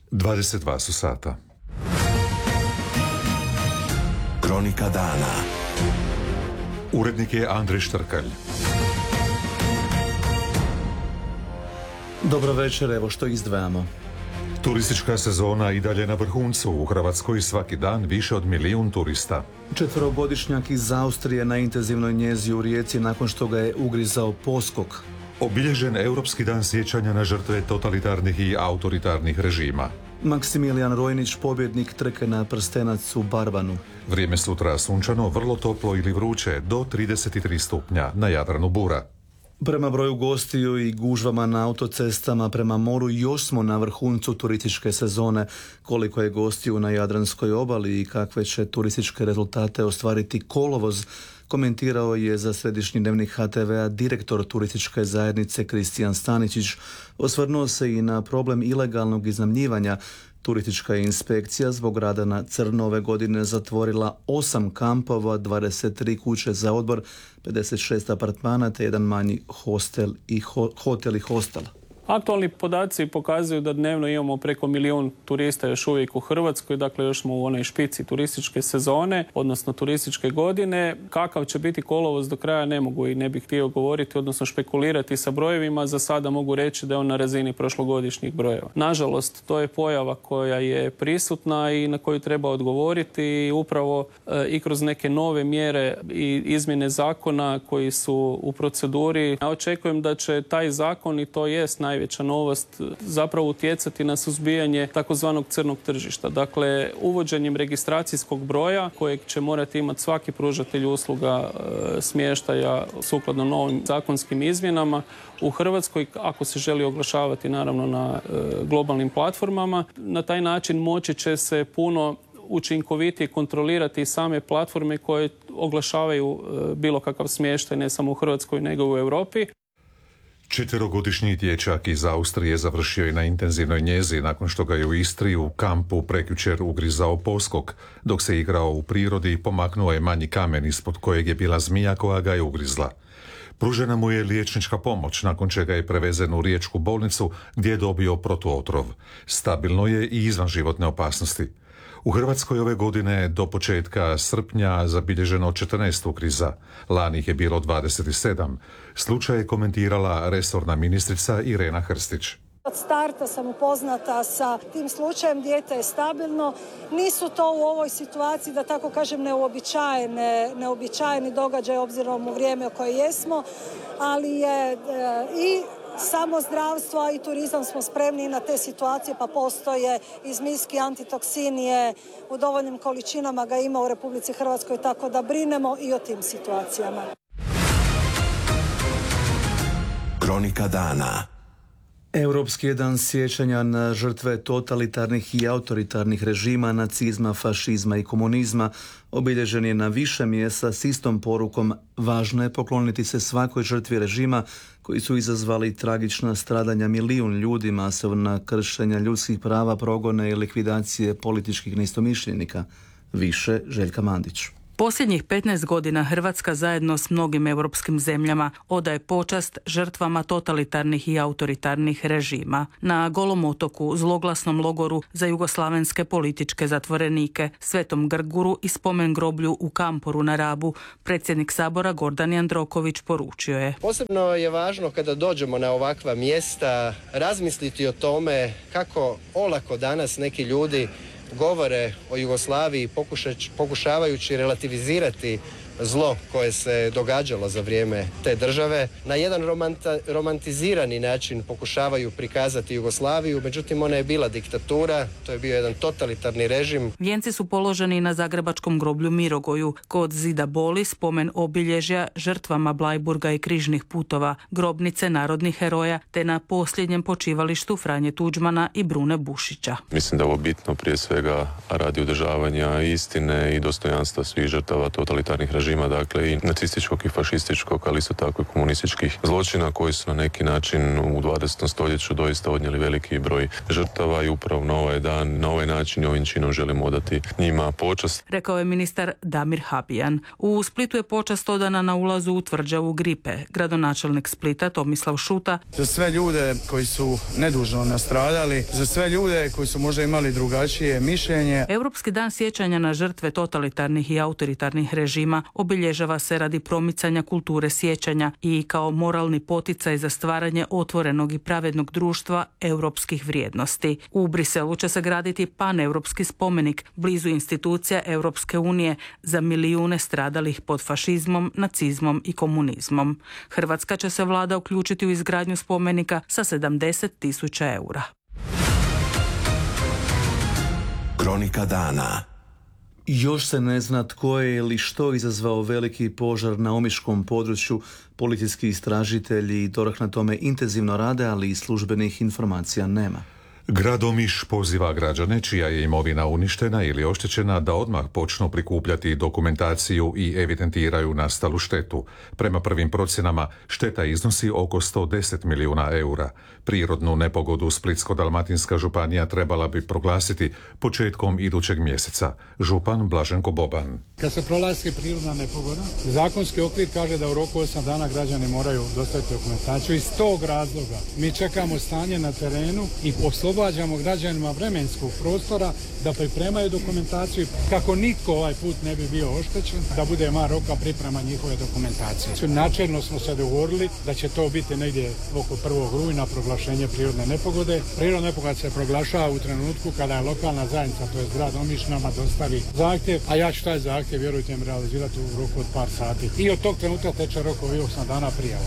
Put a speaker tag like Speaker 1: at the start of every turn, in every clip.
Speaker 1: 22 su sata.
Speaker 2: Kronika dana.
Speaker 1: Urednik je Andrej Štrkalj.
Speaker 3: Dobro večer, evo što izdvajamo.
Speaker 1: Turistička sezona i dalje na vrhuncu. U Hrvatskoj svaki dan više od 1 milijun turista.
Speaker 3: 4-godišnjak iz Austrije na intenzivnoj njezi u Rijeci nakon što ga je ugrizao poskok.
Speaker 1: Obilježen Europski dan sjećanja na žrtve totalitarnih i autoritarnih režima.
Speaker 3: Maksimilijan Rojnić, pobjednik trke na prstenac u Barbanu.
Speaker 1: Vrijeme sutra sunčano, vrlo toplo ili vruće, do 33 stupnja, na Jadranu bura.
Speaker 3: Prema broju gostiju i gužvama na autocestama prema moru još smo na vrhuncu turističke sezone. Koliko je gostiju na Jadranskoj obali i kakve će turističke rezultate ostvariti kolovoz, komentirao je za Središnji dnevnik HTV-a direktor turističke zajednice Kristijan Staničić. Osvrnuo se i na problem ilegalnog iznajmljivanja. Turistička inspekcija zbog rada na crno ove godine zatvorila 8 kampova, 23 kuće za odmor, 56 apartmana te jedan manji hotel i hostel.
Speaker 4: Aktualni podaci pokazuju da dnevno imamo preko 1 milijun turista još uvijek u Hrvatskoj, dakle još smo u onoj špici turističke sezone, odnosno turističke godine. Kakav će biti kolovoz do kraja ne mogu i ne bih htio govoriti, odnosno špekulirati sa brojevima. Za sada mogu reći da je on na razini prošlogodišnjih brojeva. Nažalost, to je pojava koja je prisutna i na koju treba odgovoriti i upravo i kroz neke nove mjere i izmjene zakona koji su u proceduri. Ja očekujem da će taj zakon, i to jest najveća novost, zapravo utjecati na suzbijanje takozvanog crnog tržišta. Dakle, uvođenjem registracijskog broja kojeg će morati imati svaki pružatelj usluga smještaja sukladno novim zakonskim izmjenama u Hrvatskoj, ako se želi oglašavati naravno na globalnim platformama. Na taj način moći će se puno učinkovitije kontrolirati same platforme koje oglašavaju bilo kakav smještaj ne samo u Hrvatskoj nego i u Europi.
Speaker 1: 4-godišnji dječak iz Austrije završio je na intenzivnoj njezi nakon što ga je u Istri u kampu prekjučer ugrizao poskok. Dok se igrao u prirodi, pomaknuo je manji kamen ispod kojeg je bila zmija koja ga je ugrizla. Pružena mu je liječnička pomoć, nakon čega je prevezen u riječku bolnicu gdje je dobio protuotrov. Stabilno je i izvan životne opasnosti. U Hrvatskoj ove godine do početka srpnja zabilježeno 14 ugriza. Lani ih je bilo 27. Slučaj je komentirala resorna ministrica Irena Hrstić.
Speaker 5: Od starta sam upoznata sa tim slučajem, dijete je stabilno. Nisu to u ovoj situaciji, da tako kažem, neobičajeni događaj obzirom u vrijeme u koje jesmo, ali je i samo zdravstvo i turizam smo spremni na te situacije, pa postoje i zmijski antitoksin je u dovoljnim količinama, ga ima u Republici Hrvatskoj, tako da brinemo i o tim situacijama.
Speaker 2: Kronika dana.
Speaker 3: Europski je dan sjećanja na žrtve totalitarnih i autoritarnih režima, nacizma, fašizma i komunizma. Obilježen je na više mjesta s istom porukom: važno je pokloniti se svakoj žrtvi režima koji su izazvali tragična stradanja milijun ljudi, masovna kršenja ljudskih prava, progone i likvidacije političkih neistomišljenika. Više Željka Mandić.
Speaker 6: Posljednjih 15 godina Hrvatska zajedno s mnogim europskim zemljama odaje počast žrtvama totalitarnih i autoritarnih režima. Na Golom otoku, zloglasnom logoru za jugoslavenske političke zatvorenike, Svetom Grguru i spomen groblju u Kamporu na Rabu, predsjednik Sabora Gordan Jandroković poručio je:
Speaker 7: posebno je važno kada dođemo na ovakva mjesta razmisliti o tome kako olako danas neki ljudi govore o Jugoslaviji pokušavajući relativizirati zlo koje se događalo za vrijeme te države. Na jedan romantizirani način pokušavaju prikazati Jugoslaviju, međutim ona je bila diktatura, to je bio jedan totalitarni režim.
Speaker 6: Vijenci su položeni na zagrebačkom groblju Mirogoju, kod zida boli spomen obilježja žrtvama Blajburga i križnih putova, grobnice narodnih heroja, te na posljednjem počivalištu Franje Tuđmana i Brune Bušića.
Speaker 8: Mislim da je ovo bitno prije svega radi održavanja istine i dostojanstva svih žrtava totalitarnih režima režima, dakle i nacističkog i fašističkog, ali isto tako i komunističkih zločina koji su na neki način u 20. stoljeću doista odnijeli veliki broj žrtava i upravo na ovaj dan, na ovaj način i ovim činom želimo odati njima počast.
Speaker 6: Rekao je ministar Damir Habijan. U Splitu je počast odana na ulazu u tvrđavu Gripe. Gradonačelnik Splita Tomislav Šuta.
Speaker 9: Za sve ljude koji su nedužno nastradali, za sve ljude koji su možda imali drugačije mišljenje.
Speaker 6: Europski dan sjećanja na žrtve totalitarnih i autoritarnih režima obilježava se radi promicanja kulture sjećanja i kao moralni poticaj za stvaranje otvorenog i pravednog društva europskih vrijednosti. U Briselu će se graditi paneuropski spomenik blizu institucija Europske unije za milijune stradalih pod fašizmom, nacizmom i komunizmom. Hrvatska će se vlada uključiti u izgradnju spomenika sa 70.000 eura.
Speaker 2: Kronika dana.
Speaker 3: Još se ne zna tko je ili što izazvao veliki požar na omiškom području. Policijski istražitelji i DORH na tome intenzivno rade, ali i službenih informacija nema.
Speaker 1: Grad Omiš poziva građane čija je imovina uništena ili oštećena da odmah počnu prikupljati dokumentaciju i evidentiraju nastalu štetu. Prema prvim procjenama šteta iznosi oko 110 milijuna eura. Prirodnu nepogodu Splitsko-dalmatinska županija trebala bi proglasiti početkom idućeg mjeseca. Župan Blaženko Boban.
Speaker 10: Kad se proglasi prirodna nepogoda, zakonski okvir kaže da u roku 8 dana građani moraju dostaviti dokumentaciju. Iz tog razloga mi čekamo stanje na terenu i oslobađamo građanima vremenskog prostora da pripremaju dokumentaciju kako niko ovaj put ne bi bio oštećen, da bude mar roka priprema njihove dokumentacije. Načelno smo se dogovorili da će to biti negdje oko 1. rujna proglašenje prirodne nepogode. Prirodna nepogoda se proglašava u trenutku kada je lokalna zajednica, to je grad Omiš, nama dostavi zahtjev, a ja ću taj zahtjev, vjerujte mi, realizirati u roku od par sati. I od tog trenutka teče rok ovih 8 dana prijava.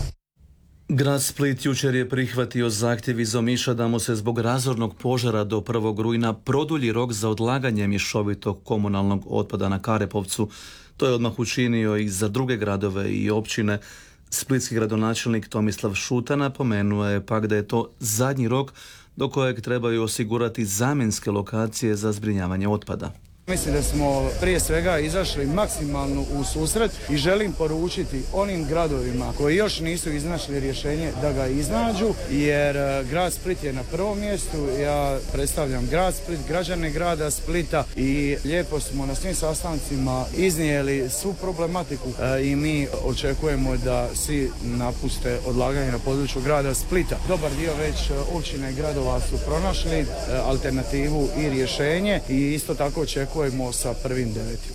Speaker 3: Grad Split jučer je prihvatio zahtjev iz Omiša da mu se zbog razornog požara do 1. rujna produlji rok za odlaganje mješovitog komunalnog otpada na Karepovcu. To je odmah učinio i za druge gradove i općine. Splitski gradonačelnik Tomislav Šuta napomenuo je pak da je to zadnji rok do kojeg trebaju osigurati zamjenske lokacije za zbrinjavanje otpada.
Speaker 9: Mislim da smo prije svega izašli maksimalno u susret i želim poručiti onim gradovima koji još nisu iznašli rješenje da ga iznađu, jer grad Split je na prvom mjestu. Ja predstavljam grad Split, građane grada Splita i lijepo smo na svim sastancima iznijeli svu problematiku i mi očekujemo da svi napuste odlaganje na području grada Splita. Dobar dio već općine gradova su pronašli alternativu i rješenje i isto tako očekujemo sa 1.9.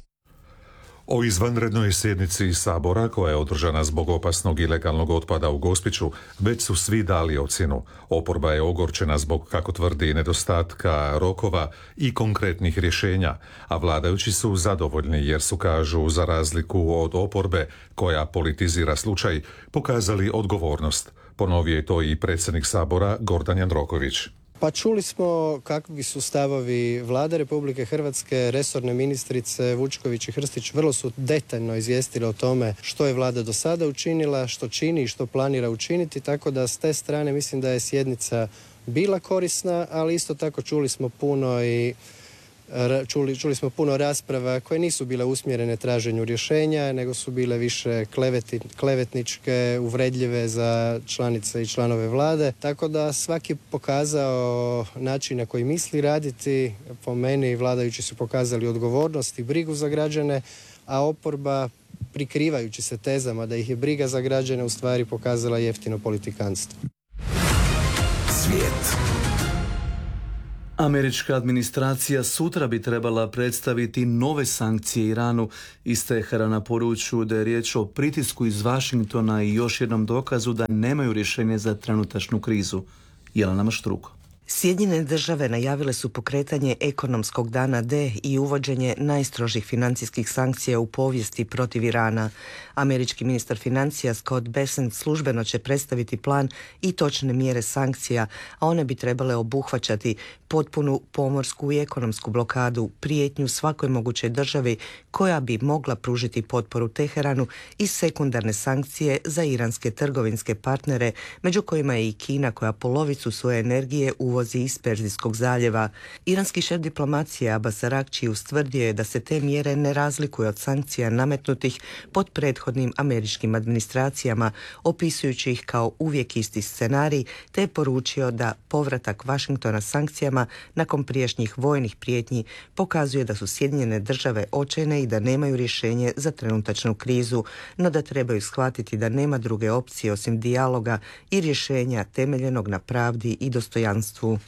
Speaker 1: O izvanrednoj sjednici Sabora koja je održana zbog opasnog ilegalnog otpada u Gospiću već su svi dali ocjenu. Oporba je ogorčena zbog, kako tvrdi, nedostatka rokova i konkretnih rješenja, a vladajući su zadovoljni jer su, kažu, za razliku od oporbe koja politizira slučaj, pokazali odgovornost. Ponovio je to i predsjednik Sabora Gordan Jandroković.
Speaker 7: Pa čuli smo kakvi su stavovi Vlade Republike Hrvatske, resorne ministrice Vučković i Hrstić vrlo su detaljno izvijestili o tome što je Vlada do sada učinila, što čini i što planira učiniti, tako da s te strane mislim da je sjednica bila korisna, ali isto tako čuli smo puno rasprava koje nisu bile usmjerene traženju rješenja, nego su bile više klevetničke, uvredljive za članice i članove vlade. Tako da svaki pokazao način na koji misli raditi. Po meni vladajući su pokazali odgovornost i brigu za građane, a oporba, prikrivajući se tezama da ih je briga za građane, u stvari pokazala jeftino politikanstvo.
Speaker 2: Svijet.
Speaker 3: Američka administracija sutra bi trebala predstaviti nove sankcije Iranu. Iz Teherana poručuju da je riječ o pritisku iz Vašingtona i još jednom dokazu da nemaju rješenje za trenutačnu krizu. Jelena Maštruko.
Speaker 11: Sjedinjene države najavile su pokretanje ekonomskog dana D i uvođenje najstrožih financijskih sankcija u povijesti protiv Irana. Američki ministar financija Scott Bessent službeno će predstaviti plan i točne mjere sankcija, a one bi trebale obuhvaćati potpunu pomorsku i ekonomsku blokadu, prijetnju svakoj mogućoj državi koja bi mogla pružiti potporu Teheranu i sekundarne sankcije za iranske trgovinske partnere, među kojima je i Kina koja polovicu svoje energije uvozi uvozi iz Perzijskog zaljeva. Iranski šef diplomacije Abbas Araghči ustvrdio je da se te mjere ne razlikuju od sankcija nametnutih pod prethodnim američkim administracijama, opisujući ih kao uvijek isti scenarij, te je poručio da povratak Washingtona sankcijama nakon prijašnjih vojnih prijetnji pokazuje da su Sjedinjene države očajne i da nemaju rješenje za trenutačnu krizu, no da trebaju shvatiti da nema druge opcije osim dijaloga i rješenja temeljenog na pravdi i dostojanstvu.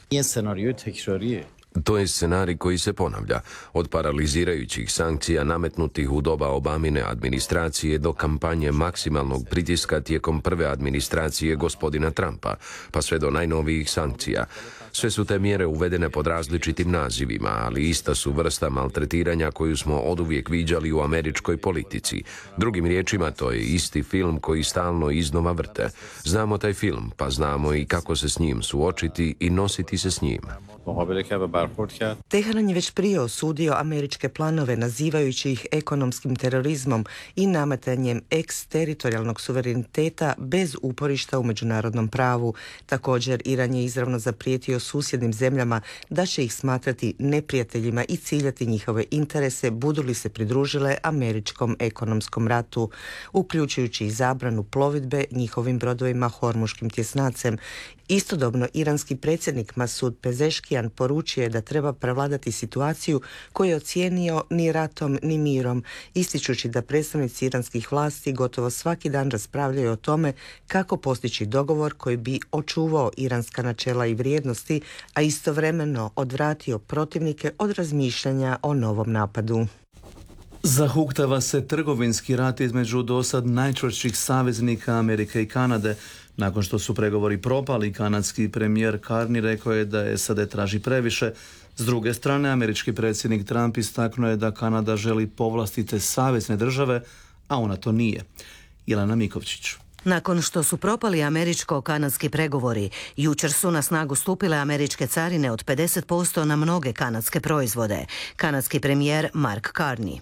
Speaker 12: To je scenarij koji se ponavlja, od paralizirajućih sankcija nametnutih u doba Obamine administracije do kampanje maksimalnog pritiska tijekom prve administracije gospodina Trumpa, pa sve do najnovijih sankcija. Sve su te mjere uvedene pod različitim nazivima, ali ista su vrsta maltretiranja koju smo oduvijek viđali u američkoj politici. Drugim riječima, to je isti film koji stalno iznova vrte. Znamo taj film, pa znamo i kako se s njim suočiti i nositi se s njim.
Speaker 11: Teheran je već prije osudio američke planove nazivajući ih ekonomskim terorizmom i nametanjem eksteritorijalnog suvereniteta bez uporišta u međunarodnom pravu. Također, Iran je izravno zaprijetio susjednim zemljama da će ih smatrati neprijateljima i ciljati njihove interese budu li se pridružile američkom ekonomskom ratu, uključujući i zabranu plovidbe njihovim brodovima Hormuškim tjesnacem. Istodobno, iranski predsjednik Masud Pezeškijan poručio je da treba prevladati situaciju koju je ocijenio ni ratom ni mirom, ističući da predstavnici iranskih vlasti gotovo svaki dan raspravljaju o tome kako postići dogovor koji bi očuvao iranska načela i vrijednosti, a istovremeno odvratio protivnike od razmišljanja o novom napadu.
Speaker 3: Zahuktava se trgovinski rat između dosad najčvršćih saveznika Amerike i Kanade. Nakon što su pregovori propali, kanadski premijer Carney rekao je da SAD traži previše. S druge strane, američki predsjednik Trump istaknuo je da Kanada želi povlastite savezne države, a ona to nije. Jelena Mikovčić.
Speaker 13: Nakon što su propali američko-kanadski pregovori, jučer su na snagu stupile američke carine od 50% na mnoge kanadske proizvode. Kanadski premijer Mark Carney.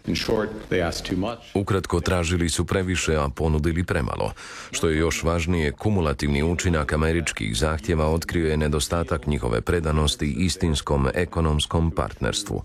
Speaker 12: Ukratko, tražili su previše, a ponudili premalo. Što je još važnije, kumulativni učinak američkih zahtjeva otkrio je nedostatak njihove predanosti istinskom ekonomskom partnerstvu.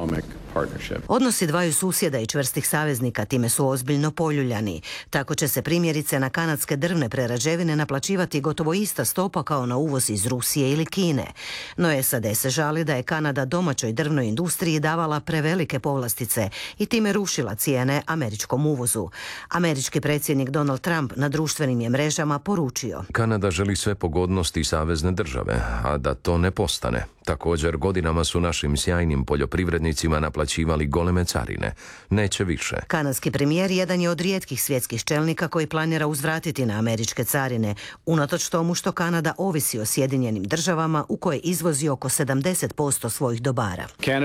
Speaker 13: Odnosi dvaju susjeda i čvrstih saveznika time su ozbiljno poljuljani. Tako će se primjerice na kanadske drvne prerađevine naplaćivati gotovo ista stopa kao na uvoz iz Rusije ili Kine. No SAD se žali da je Kanada domaćoj drvnoj industriji davala prevelike povlastice i time rušila cijene američkom uvozu. Američki predsjednik Donald Trump na društvenim je mrežama poručio:
Speaker 12: Kanada želi sve pogodnosti savezne države, a da to ne postane. Također, godinama su našim sjajnim poljoprivrednicima naplaćivali goleme carine. Neće više.
Speaker 13: Kanadski premijer jedan je od rijetkih svjetskih čelnika koji planira uzvratiti na američke carine, unatoč tomu što Kanada ovisi o Sjedinjenim državama u koje izvozi oko 70% svojih dobara.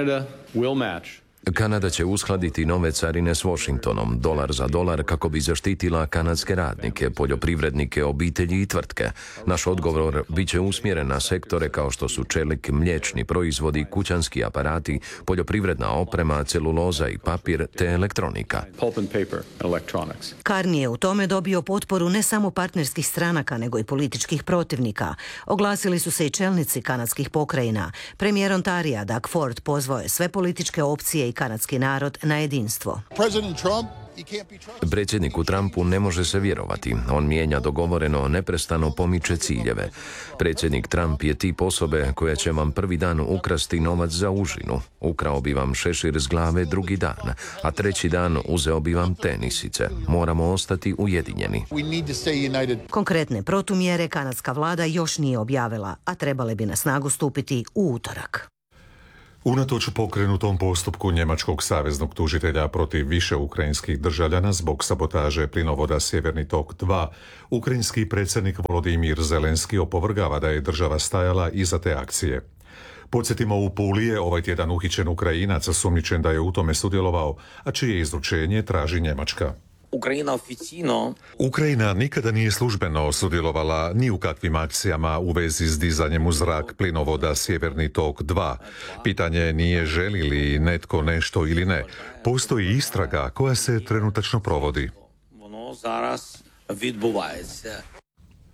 Speaker 12: Kanada će uskladiti nove carine s Washingtonom, dolar za dolar, kako bi zaštitila kanadske radnike, poljoprivrednike, obitelji i tvrtke. Naš odgovor bit će usmjeren na sektore kao što su čelik, mliječni proizvodi, kućanski aparati, poljoprivredna oprema, celuloza i papir te elektronika.
Speaker 13: Carney je u tome dobio potporu ne samo partnerskih stranaka, nego i političkih protivnika. Oglasili su se i čelnici kanadskih pokrajina. Premijer Ontarija Doug Ford pozvao je sve političke opcije i kanadski narod na jedinstvo.
Speaker 12: Predsjedniku Trumpu ne može se vjerovati. On mijenja dogovoreno, neprestano pomiče ciljeve. Predsjednik Trump je tip osobe koja će vam prvi dan ukrasti novac za užinu. Ukrao bi vam šešir s glave drugi dan, a treći dan uzeo bi vam tenisice. Moramo ostati ujedinjeni.
Speaker 13: Konkretne protumjere kanadska vlada još nije objavila, a trebale bi na snagu stupiti u utorak.
Speaker 1: Unatoč pokrenutom postupku njemačkog saveznog tužitelja protiv više ukrajinskih državljana zbog sabotaže plinovoda Sjeverni tok 2, ukrajinski predsjednik Volodimir Zelenski opovrgava da je država stajala iza te akcije. Podsjetimo, u Puli je ovaj tjedan uhićen Ukrajinac osumnjičen da je u tome sudjelovao, a čije izručenje traži Njemačka. Ukrajina nikada nije službeno sudjelovala ni u kakvim akcijama u vezi s dizanjem u zrak plinovoda Sjeverni tok 2. Pitanje nije želi li netko nešto ili ne. Postoji istraga koja se trenutačno provodi.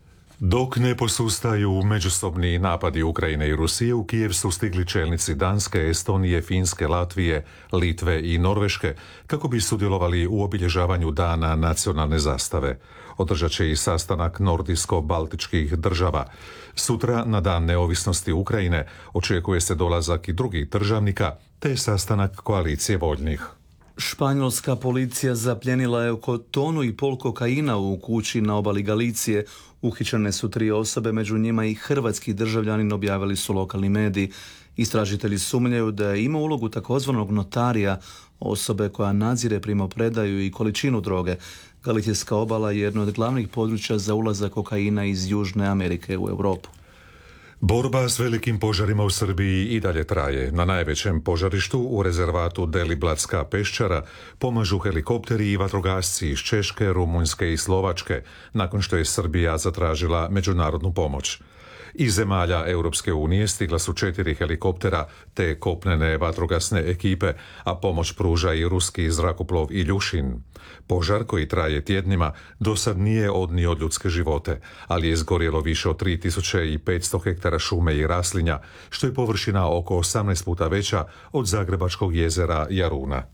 Speaker 1: Dok ne posustaju međusobni napadi Ukrajine i Rusije, u Kijev su stigli čelnici Danske, Estonije, Finske, Latvije, Litve i Norveške kako bi sudjelovali u obilježavanju Dana nacionalne zastave. Održat će i sastanak nordijsko-baltičkih država. Sutra, na Dan neovisnosti Ukrajine, očekuje se dolazak i drugih državnika, te sastanak koalicije voljnih.
Speaker 3: Španjolska policija zapljenila je oko 1,5 tonu kokaina u kući na obali Galicije. Uhićene su 3 osobe, među njima i hrvatski državljanin, objavili su lokalni mediji. Istražitelji sumnjaju da je imao ulogu takozvanog notarija, osobe koja nadzire primopredaju i količinu droge. Galicijska obala je jedno od glavnih područja za ulazak kokaina iz Južne Amerike u Europu.
Speaker 1: Borba s velikim požarima u Srbiji i dalje traje. Na najvećem požarištu u rezervatu Deliblatska peščara pomažu helikopteri i vatrogasci iz Češke, Rumunjske i Slovačke, nakon što je Srbija zatražila međunarodnu pomoć. Iz zemalja Europske unije stigla su 4 helikoptera te kopnene vatrogasne ekipe, a pomoć pruža i ruski zrakoplov Iljušin. Požar, koji traje tjednima, do sad nije odnio ljudske živote, ali je izgorjelo više od 3500 hektara šume i raslinja, što je površina oko 18 puta veća od Zagrebačkog jezera Jaruna.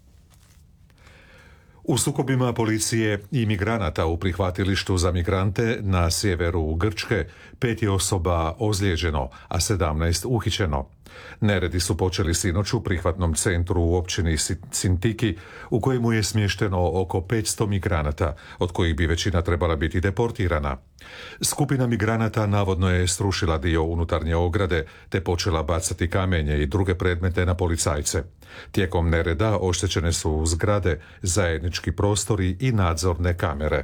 Speaker 1: U sukobima policije i migranata u prihvatilištu za migrante na sjeveru Grčke 5 je osoba ozlijeđeno, a 17 uhićeno. Neredi su počeli sinoć u prihvatnom centru u općini Sintiki, u kojemu je smješteno oko 500 migranata, od kojih bi većina trebala biti deportirana. Skupina migranata navodno je srušila dio unutarnje ograde te počela bacati kamenje i druge predmete na policajce. Tijekom nereda oštećene su zgrade, zajednički prostori i nadzorne kamere.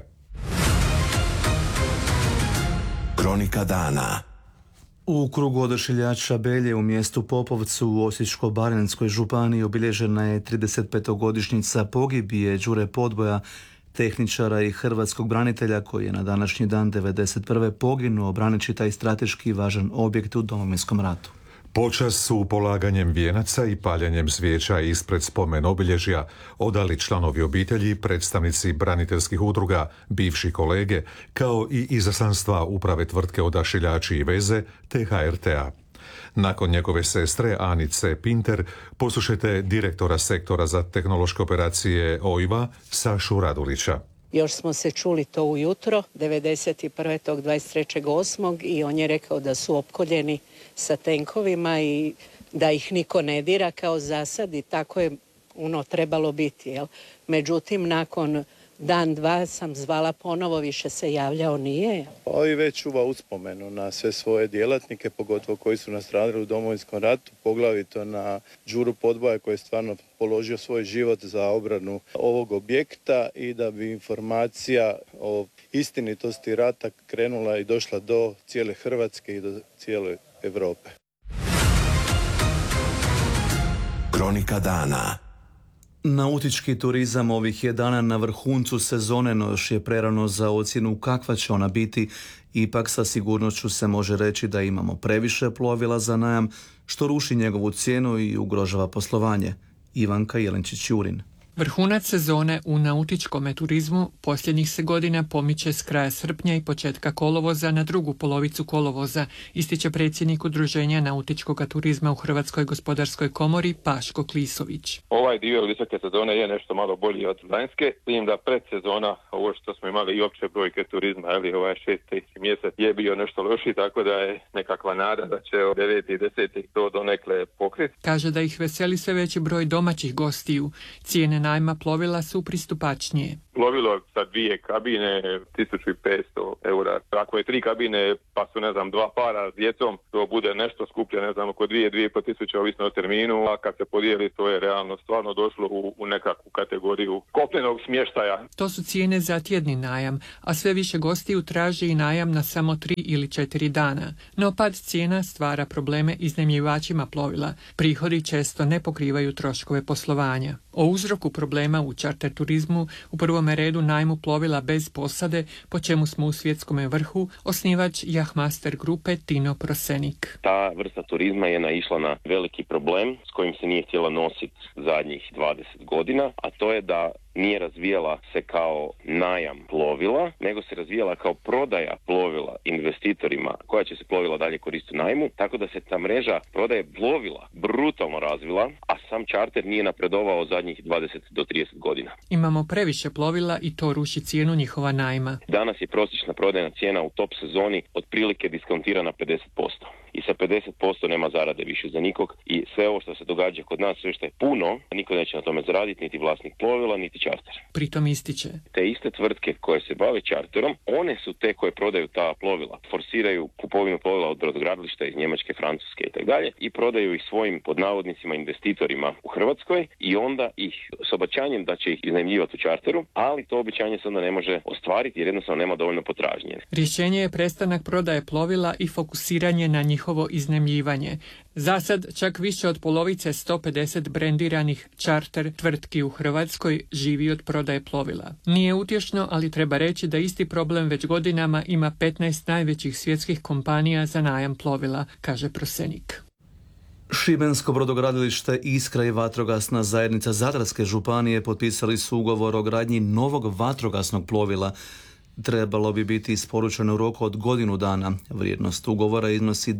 Speaker 2: Kronika dana.
Speaker 3: U krugu Odašiljača Belje u mjestu Popovcu u Osječko-baranjskoj županiji obilježena je 35-godišnjica pogibije Đure Podboja, tehničara i hrvatskog branitelja koji je na današnji dan 1991. poginuo braneći taj strateški važan objekt u Domovinskom ratu.
Speaker 1: Počast su polaganjem vijenaca i paljenjem svijeća ispred spomen obilježja odali članovi obitelji, predstavnici braniteljskih udruga, bivši kolege, kao i izaslanstva uprave tvrtke Odašiljači i veze te HRT-a. Nakon njegove sestre Anice Pinter poslušajte direktora sektora za tehnološke operacije OIV-a Sašu Radulića.
Speaker 14: Još smo se čuli to ujutro, 91. tog 23.8. i on je rekao da su opkoljeni sa tenkovima i da ih niko ne dira kao zasad i tako je trebalo biti. Jel? Međutim, nakon dan, dva sam zvala ponovo, više se javljao nije.
Speaker 15: Pa i već čuva uspomenu na sve svoje djelatnike, pogotovo koji su nastradali u Domovinskom ratu, poglavito na Đuru Podboja koji je stvarno položio svoj život za obranu ovog objekta i da bi informacija o istinitosti rata krenula i došla do cijele Hrvatske i do cijele Europe.
Speaker 2: Kronika dana.
Speaker 3: Nautički turizam ovih je dana na vrhuncu sezone, no još je prerano za ocjenu kakva će ona biti. Ipak sa sigurnošću se može reći da imamo previše plovila za najam, što ruši njegovu cijenu i ugrožava poslovanje. Ivanka Jelenčić-Jurin.
Speaker 16: Vrhunac sezone u nautičkom turizmu posljednjih se godina pomiče s kraja srpnja i početka kolovoza na drugu polovicu kolovoza, ističe predsjednik Udruženja nautičkog turizma u Hrvatskoj gospodarskoj komori Paško Klisović.
Speaker 17: Ovaj dio visoke sezone je nešto malo bolji od lanjske, vidim da predsezona, ovo što smo imali i opće brojke turizma, ali ovaj 6. mjesec je bio nešto loši, tako da je nekakva nada da će od 9. i 10. to donekle pokriti.
Speaker 16: Kaže da ih veseli sve veći broj domaćih gostiju. Cijene najma plovila su pristupačnije.
Speaker 17: Plovilo sa 2 kabine, 1500 eura. Ako je 3 kabine, pa su, 2 para s djecom, to bude nešto skuplje, oko 2-2,5 tisuće, ovisno o terminu, a kad se podijeli, to je realno stvarno došlo u nekakvu kategoriju kopnenog smještaja.
Speaker 16: To su cijene za tjedni najam, a sve više gostiju traži i najam na samo 3 ili 4 dana. No pad cijena stvara probleme iznajmljivačima plovila. Prihodi često ne pokrivaju troškove poslovanja. O uzroku problema u čarter turizmu u prvom prvome redu najmu plovila bez posade, po čemu smo u svjetskom vrhu, osnivač Yachtmaster grupe Tino Prosenik.
Speaker 18: Ta vrsta turizma je naišla na veliki problem s kojim se nije htjela nositi zadnjih 20 godina, a to je da nije razvijala se kao najam plovila, nego se razvijala kao prodaja plovila investitorima koja će se plovila dalje koristiti u najmu, tako da se ta mreža prodaje plovila brutalno razvila, a sam čarter nije napredovao zadnjih 20 do 30 godina.
Speaker 16: Imamo previše plovila i to ruši cijenu njihova najma.
Speaker 18: Danas je prosječna prodajna cijena u top sezoni otprilike diskontirana 50%. I sa 50% nema zarade više za nikog i sve ovo što se događa kod nas, sve što je puno, niko neće na tome zaraditi, niti vlasnik plovila, niti čarter.
Speaker 16: Pritom ističe.
Speaker 18: Te iste tvrtke koje se bave čarterom, one su te koje prodaju ta plovila, forsiraju kupovinu plovila od brodogradilišta iz Njemačke, Francuske i tako dalje i prodaju ih svojim pod navodnicima investitorima u Hrvatskoj i onda ih s obećanjem da će ih iznajmljivati u čarteru, ali to obećanje se onda ne može ostvariti jer jednostavno nema dovoljno potražnje.
Speaker 16: Rješenje je prestanak prodaje plovila i fokusiranje na njihovo iznajmljivanje. Za sad čak više od polovice 150 brendiranih čarter tvrtki u Hrvatskoj živi od prodaje plovila. Nije utješno, ali treba reći da isti problem već godinama ima 15 najvećih svjetskih kompanija za najam plovila, kaže Prosenik.
Speaker 3: Šibensko brodogradilište Iskra i vatrogasna zajednica Zadarske županije potpisali su ugovor o gradnji novog vatrogasnog plovila. Trebalo bi biti isporučeno u roku od godinu dana. Vrijednost ugovora iznosi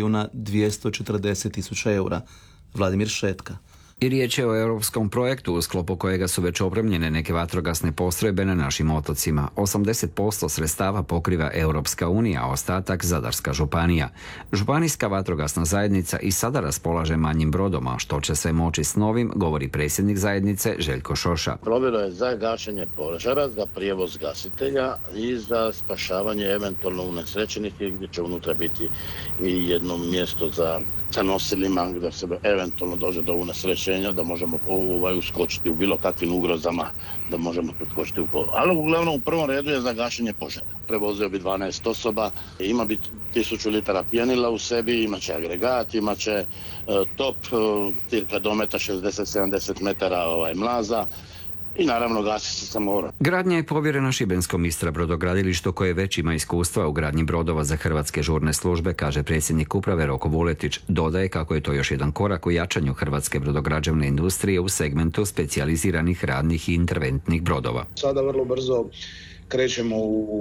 Speaker 3: 2.240.000 eura. Vladimir Šetka.
Speaker 19: I riječ je o europskom projektu u sklopu kojega su već opremljene neke vatrogasne postrojbe na našim otocima. 80% sredstava pokriva Europska unija, a ostatak Zadarska županija. Županijska vatrogasna zajednica i sada raspolaže manjim brodom, a što će se moći s novim, govori predsjednik zajednice Željko Šoša.
Speaker 20: Plovilo je za gašenje požara, za prijevoz gasitelja i za spašavanje eventualno unesrećenih, gdje će unutra biti i jedno mjesto sa nosilima gdje se eventualno dođe do unesrećenja, da možemo uskočiti u bilo kakvim ugrozama, da možemo preskočiti u polu. Ali uglavnom u prvom redu je za gašenje požara. Prevozio bi 12 osoba, ima bi 1000 litara pjenila u sebi, imaće agregat, imaće top, cirka dometa 60-70 metara mlaza, i naravno gasi se sa mora.
Speaker 19: Gradnja je povjerena šibenskom Istra brodogradilištu koje već ima iskustva u gradnji brodova za hrvatske žurne službe, kaže predsjednik uprave Roko Vuletić. Dodaje kako je to još jedan korak u jačanju hrvatske brodograđevne industrije u segmentu specijaliziranih radnih i interventnih brodova.
Speaker 21: Sada vrlo brzo krećemo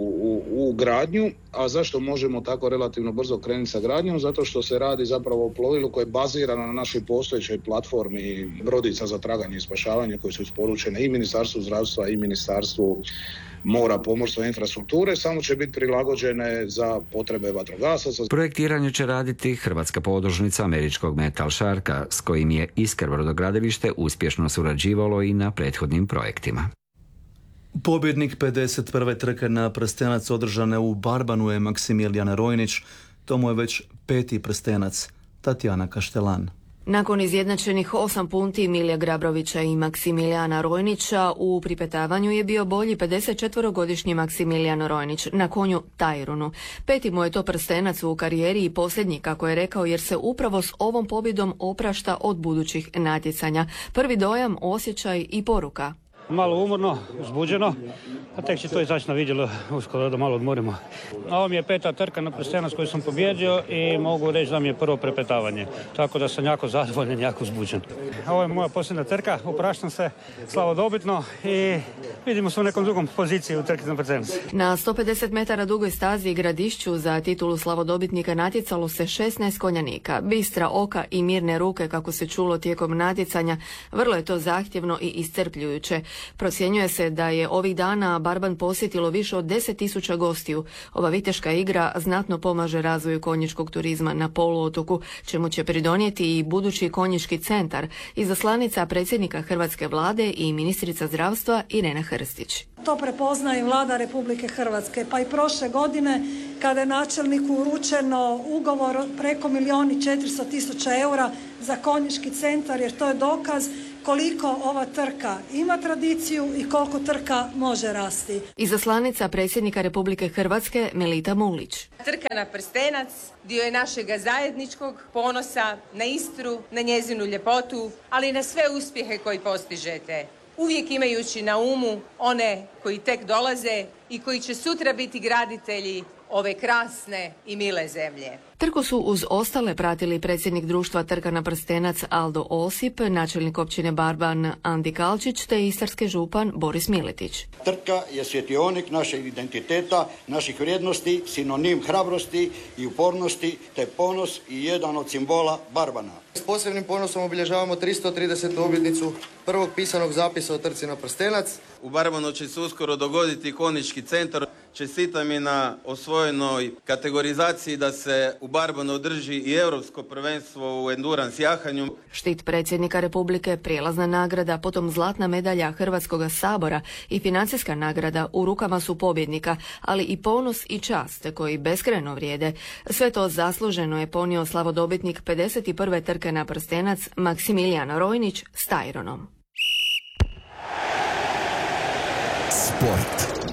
Speaker 21: u gradnju, a zašto možemo tako relativno brzo krenuti sa gradnjom? Zato što se radi zapravo o plovilu koje je bazirano na našoj postojećoj platformi brodica za traganje i spašavanje koje su isporučene i Ministarstvu zdravstva i Ministarstvu mora, pomorstva i infrastrukture, samo će biti prilagođene za potrebe vatrogasaca.
Speaker 19: Projektiranje će raditi hrvatska podružnica američkog Metal Sharka, s kojim je Iskra brodogradilište uspješno surađivalo i na prethodnim projektima.
Speaker 3: Pobjednik 51. trke na prstenac održane u Barbanu je Maksimilijan Rojnić. To mu je već 5. prstenac. Tatjana Kaštelan.
Speaker 22: Nakon izjednačenih 8 punti Milija Grabrovića i Maksimilijana Rojnića, u pripetavanju je bio bolji 54-godišnji Maksimilijan Rojnić na konju Tajrunu. 5. mu je to prstenac u karijeri i posljednji, kako je rekao, jer se upravo s ovom pobjedom oprašta od budućih natjecanja. Prvi dojam, osjećaj i poruka.
Speaker 23: Malo umorno, uzbuđeno, a tek će to izaći na vidjelo uskoro da malo odmorimo. Ovo mi je 5. trka na prstenac koju sam pobjedio i mogu reći da mi je prvo prepetavanje, tako da sam jako zadovoljan, jako uzbuđen. Ovo je moja posljednja trka, opraštam se slavodobitno i vidimo se u nekom drugom poziciji u trki na prstenac.
Speaker 22: Na 150 metara dugoj stazi i Gradišću za titulu slavodobitnika natjecalo se 16 konjanika. Bistra oka i mirne ruke, kako se čulo tijekom natjecanja, vrlo je to zahtjevno i iscrpljujuće. Procjenjuje se da je ovih dana Barban posjetilo više od 10.000 gostiju. Ova viteška igra znatno pomaže razvoju konjičkog turizma na poluotoku, čemu će pridonijeti i budući konjički centar, izaslanica predsjednika Hrvatske vlade i ministrica zdravstva Irena Hrstić.
Speaker 5: To prepoznaje Vlada Republike Hrvatske, pa i prošle godine kada je načelniku uručeno ugovor preko 1.400.000 eura za konjički centar, jer to je dokaz koliko ova trka ima tradiciju i koliko trka može rasti.
Speaker 22: Izaslanica predsjednika Republike Hrvatske Melita Mulić.
Speaker 24: Trka na prstenac dio je našega zajedničkog ponosa na Istru, na njezinu ljepotu, ali i na sve uspjehe koji postižete. uvijek imajući na umu one koji tek dolaze i koji će sutra biti graditelji ove krasne i mile zemlje.
Speaker 22: Trku su uz ostale pratili predsjednik društva Trka na prstenac Aldo Osip, načelnik općine Barban Andi Kalčić te istarski župan Boris Miletić.
Speaker 4: Trka je svjetionik našeg identiteta, naših vrijednosti, sinonim hrabrosti i upornosti te ponos i jedan od simbola Barbana.
Speaker 6: S posebnim ponosom obilježavamo 330. obljetnicu prvog pisanog zapisa o trci na prstenac.
Speaker 8: U Barbanu će se uskoro dogoditi ikonički centar. Čestitam i na osvojenoj kategorizaciji da se u Barbanu održi i europsko prvenstvo u endurance jahanju.
Speaker 22: Štit predsjednika Republike, prijelazna nagrada, potom zlatna medalja Hrvatskog sabora i financijska nagrada u rukama su pobjednika, ali i ponos i čast koji beskrajno vrijede. Sve to zasluženo je ponio slavodobitnik 51. trke na prstenac Maksimilijan Rojnić s Tajronom.
Speaker 2: Sport.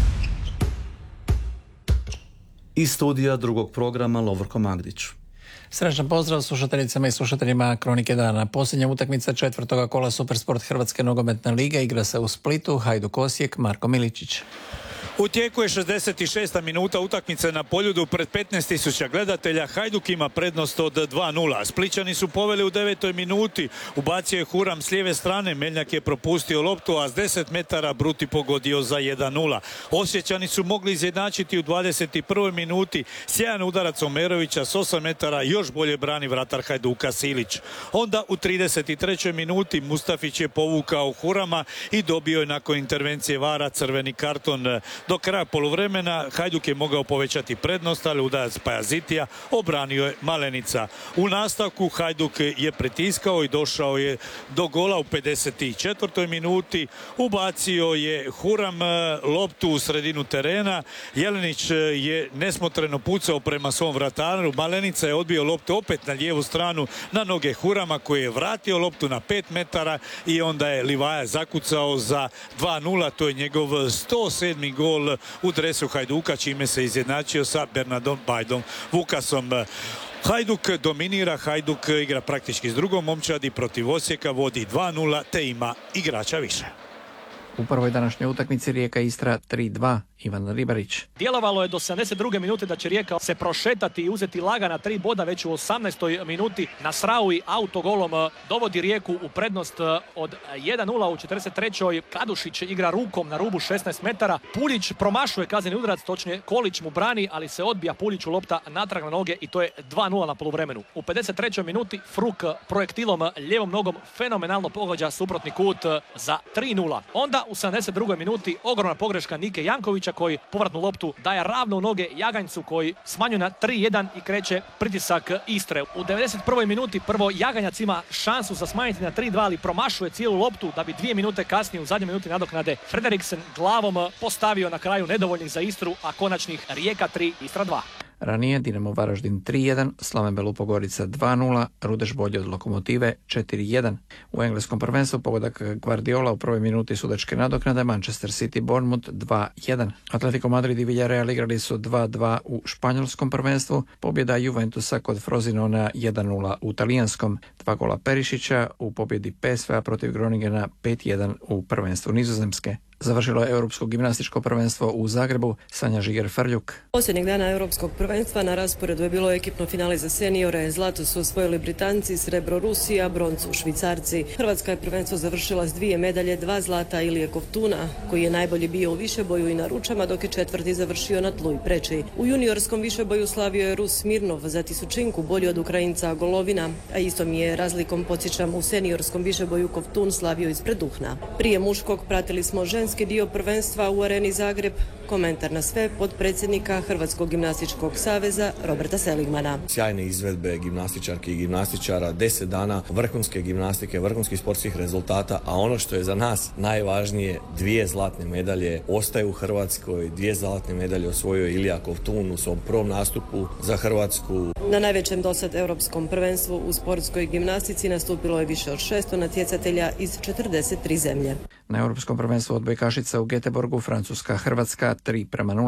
Speaker 3: Iz studija drugog programa Lovorko Magdić.
Speaker 10: Srećan pozdrav slušateljicama i slušateljima Kronike dana. Posljednja utakmica četvrtoga kola Supersport Hrvatske nogometne lige igra se u Splitu. Hajduk Osijek, Marko Miličić.
Speaker 25: U tijeku je 66. minuta utakmice na Poljudu pred 15.000 gledatelja. Hajduk ima prednost od 2:0. Splićani su poveli u 9. minuti. Ubacio je Huram s lijeve strane. Meljnjak je propustio loptu, a s 10 metara Bruti pogodio za 1:0. Osječani su mogli izjednačiti u 21. minuti. Sjajan udarac Omerovića s 8 metara još bolje brani vratar Hajduka Silić. Onda u 33. minuti Mustafić je povukao Hurama i dobio je nakon intervencije VAR-a crveni karton. Do kraja poluvremena Hajduk je mogao povećati prednost, ali udarac Pajazitija obranio je Malenica. U nastavku Hajduk je pritiskao i došao je do gola u 54. minuti. Ubacio je Huram loptu u sredinu terena. Jelenić je nesmotreno pucao prema svom vrataru. Malenica je odbio loptu opet na lijevu stranu na noge Hurama koji je vratio loptu na 5 metara i onda je Livaja zakucao za 2:0. To je njegov 107. gol u dresu Hajduka, čime se izjednačio sa Bernardom Bajdom Vukasom. Hajduk dominira, Hajduk igra praktički s drugom momčadi protiv Osijeka, vodi 2:0 te ima igrača više.
Speaker 10: U prvoj današnjoj utakmici Rijeka Istra 3:2, Ivan Ribarić.
Speaker 26: Djelovalo je do 72. minute da će Rijeka se prošetati i uzeti lagana 3 boda već u 18. minuti. Nasraui autogolom dovodi Rijeku u prednost od 1:0 u 43. Kadušić igra rukom na rubu 16 metara. Puljić promašuje kazneni udarac, točnije Kolić mu brani, ali se odbija Puljiću lopta natrag na noge i to je 2:0 na poluvremenu. U 53. minuti Fruk projektilom lijevom nogom fenomenalno pogađa suprotni kut za 3:0. Onda u 72. minuti ogromna pogreška Nike Jankovića koji povratnu loptu daje ravno u noge Jaganjcu koji smanjuje na 3:1 i kreće pritisak Istre. U 91. minuti prvo Jaganjac ima šansu za smanjiti na 3:2, ali promašuje cijelu loptu da bi 2 minute kasnije u zadnjoj minuti nadoknade Frederiksen glavom postavio na kraju nedovoljnih za Istru, a konačnih Rijeka 3, Istra 2.
Speaker 10: Ranije Dinamo Varaždin 3:1, Slaven Belupogorica 2:0, Rudeš bolje od Lokomotive 4:1. U engleskom prvenstvu pogodak Guardiola u prvoj minuti sudačke nadoknade, Manchester City Bournemouth 2:1. Atletico Madrid i Villarreal igrali su 2:2 u španjolskom prvenstvu, pobjeda Juventusa kod Frosinona 1:0 u talijanskom, 2 gola Perišića u pobjedi PSV-a protiv Groningena 5:1 u prvenstvu Nizozemske. Završilo je Europsko gimnastičko prvenstvo u Zagrebu. Sanja Žiger-Frljuk.
Speaker 27: Posljednjeg dana Europskog prvenstva na rasporedu je bilo ekipno finale za seniore. Zlato su osvojili Britanci, srebro Rusija, broncu Švicarci. Hrvatska je prvenstvo završila s 2 medalje, 2 zlata Ilije Kovtuna, koji je najbolji bio u višeboju i na ručama, dok je četvrti završio na tlu i preči. U juniorskom višeboju slavio je Rus Smirnov, za tisućinku bolji od Ukrajinca Golovina, a istom je razlikom, podsjećam, u seniorskom višeboju Kovtun slavio ispred Duhna. Prije muškog pratili smo ženski dio prvenstva u Areni Zagreb. Komentar na sve potpredsjednika Hrvatskog gimnastičkog saveza Roberta Seligmana.
Speaker 28: Sjajne izvedbe gimnastičarki i gimnastičara, 10 dana vrhunske gimnastike, vrhunskih sportskih rezultata, a ono što je za nas najvažnije, 2 zlatne medalje ostaju u Hrvatskoj, 2 zlatne medalje osvojio Ilija Kovtun u svom prvom nastupu za Hrvatsku.
Speaker 27: Na najvećem dosad europskom prvenstvu u sportskoj gimnastici nastupilo je više od 600 natjecatelja iz 43 zemlje.
Speaker 10: Na europskom prvenstvu odbojkašica u Göteborgu Francuska-Hrvatska 3:0,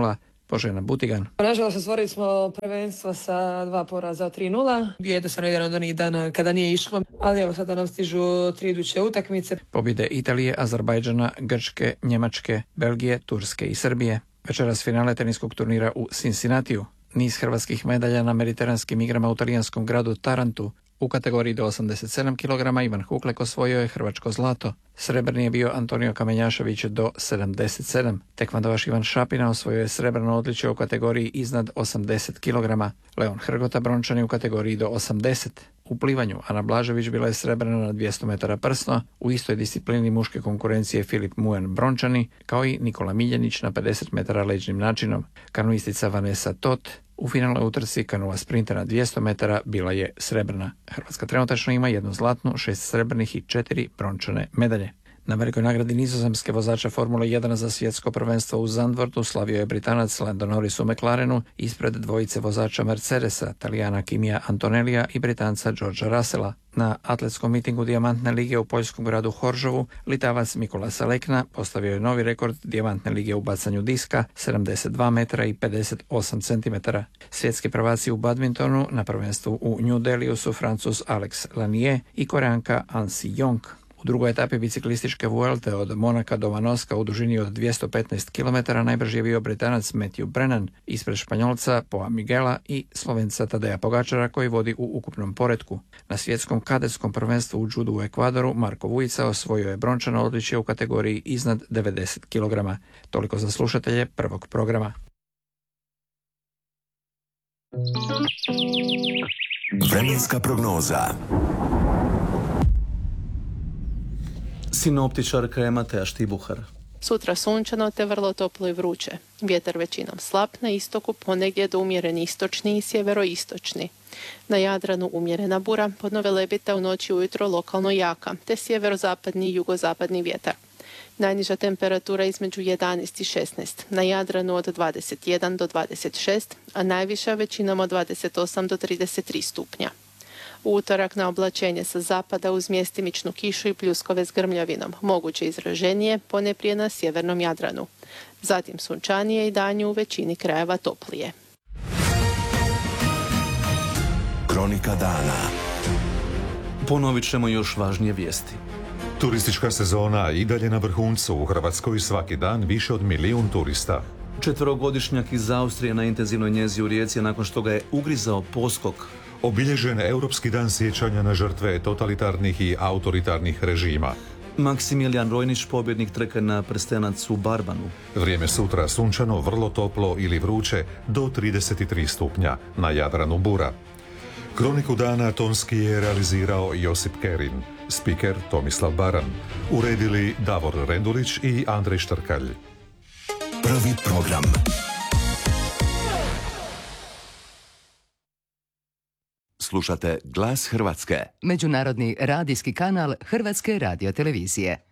Speaker 10: Božena Butigan.
Speaker 27: Nažalost, osvojili smo prvenstvo sa 2 poraza 3-0. Jednostavno jedan od onih dana kada nije išlo, ali evo sada nam stižu 3 iduće utakmice.
Speaker 10: Pobjede Italije, Azerbajdžana, Grčke, Njemačke, Belgije, Turske i Srbije. Večeras finale teniskog turnira u Cincinnatiju. Niz hrvatskih medalja na mediteranskim igrama u talijanskom gradu Tarantu. U kategoriji do 87 kg Ivan Huklek osvojio je hrvačko zlato. Srebrni je bio Antonio Kamenjašević do 77. Tekvandovaš Ivan Šapina osvojio je srebrno odličje u kategoriji iznad 80 kg. Leon Hrgota brončan je u kategoriji do 80. U plivanju Ana Blažević bila je srebrna na 200 metara prsno, u istoj disciplini muške konkurencije Filip Mujen brončani, kao i Nikola Miljenić na 50 metara leđnim načinom. Kanuistica Vanessa Tot u finalnoj utrci kanua sprinta na 200 metara bila je srebrna. Hrvatska trenutačno ima 1 zlatnu, 6 srebrnih i 4 brončane medalje. Na velikoj nagradi Nizozemske vozača Formule 1 za svjetsko prvenstvo u Zandvortu slavio je Britanac Lando Norris u McLarenu ispred dvojice vozača Mercedesa, Talijana Kimija Antonellija i Britanca Georgea Russella. Na atletskom mitingu Dijamantne lige u poljskom gradu Horžovu Litavac Mikola Salekna postavio je novi rekord Dijamantne lige u bacanju diska 72 metra i 58 cm. Svjetski prvaci u badmintonu na prvenstvu u New Delhiju su Francuz Alex Lanier i Koreanka Ansi Jong. U drugoj etapi biciklističke Vuelte od Monaka do Vanoska u dužini od 215 km najbrži je bio Britanac Matthew Brennan ispred Španjolca Poa Miguela i Slovenca Tadeja Pogačara koji vodi u ukupnom poretku. Na svjetskom kadetskom prvenstvu u judu u Ekvadoru Marko Vujica osvojio je brončano odličje u kategoriji iznad 90 kg. Toliko za slušatelje prvog programa.
Speaker 2: Vremenska prognoza.
Speaker 3: Sinoptičarka je Mateja Štibuhar.
Speaker 1: Sutra sunčano te vrlo toplo i vruće. Vjetar većinom slab, na istoku ponegdje do umjereni istočni i sjeveroistočni. Na Jadranu umjerena bura, podno Velebita u noći ujutro lokalno jaka, te sjeverozapadni i jugozapadni vjetar. Najniža temperatura između 11 i 16, na Jadranu od 21 do 26, a najviša većinom od 28 do 33 stupnja. U utorak na oblačenje sa zapada uz mjestimičnu kišu i pljuskove s grmljavinom, moguće izraženije, ponajprije na sjevernom Jadranu. Zatim sunčanije i danju u većini krajeva toplije.
Speaker 2: Kronika dana.
Speaker 3: Ponovit ćemo još važnije vijesti.
Speaker 7: Turistička sezona i dalje na vrhuncu. U Hrvatskoj svaki dan više od 1 milijun turista.
Speaker 3: 4-godišnjak iz Austrije na intenzivnoj njezi u Rijeci nakon što ga je ugrizao poskok.
Speaker 7: Obilježen Europski dan sjećanja na žrtve totalitarnih i autoritarnih režima.
Speaker 3: Maksimilijan Rojnić, pobjednik trke na prstenac u Barbanu.
Speaker 7: Vrijeme sutra sunčano, vrlo toplo ili vruće do 33 stupnja, na Jadranu bura. Kroniku dana tonski je realizirao Josip Kerin, spiker Tomislav Baran, uredili Davor Rendulić i Andrej Štrkalj.
Speaker 2: Prvi program. Slušate Glas Hrvatske.
Speaker 9: Međunarodni radijski kanal Hrvatske radiotelevizije.